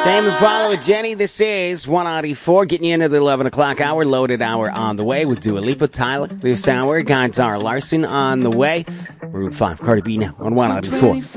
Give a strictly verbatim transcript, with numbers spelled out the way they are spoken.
Same and follow with Jenny. This is one ninety-four, getting you into the eleven o'clock hour. Loaded hour on the way with Dua Lipa, Tyler, this hour. Guy Tara Larson on the way. Maroon five, Cardi B now on one ninety-four.